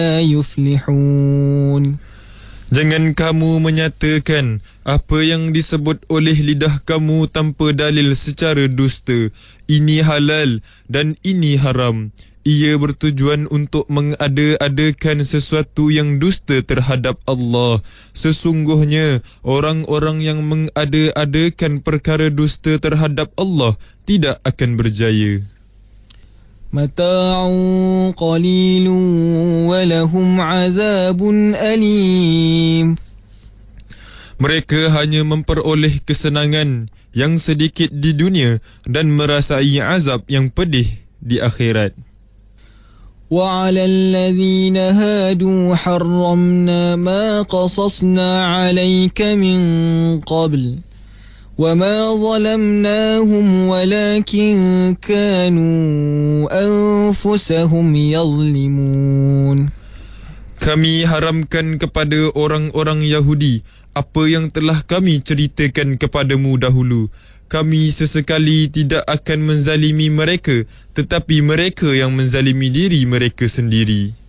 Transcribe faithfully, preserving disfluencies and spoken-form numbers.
يفلحون. Jangan kamu menyatakan apa yang disebut oleh lidah kamu tanpa dalil secara dusta. Ini halal dan ini haram. Ia bertujuan untuk mengada-adakan sesuatu yang dusta terhadap Allah. Sesungguhnya orang-orang yang mengada-adakan perkara dusta terhadap Allah tidak akan berjaya. متاع قليل ولهم عذاب أليم. Mereka hanya memperoleh kesenangan yang sedikit di dunia dan merasai azab yang pedih di akhirat. وعلى الذين هادوا حرمنا ما قصصنا عليك من قبل وما ظلمناهم ولكن كانوا أنفسهم يظلمون. Kami haramkan kepada orang-orang Yahudi apa yang telah kami ceritakan kepadamu dahulu. Kami sesekali tidak akan menzalimi mereka, tetapi mereka yang menzalimi diri mereka sendiri.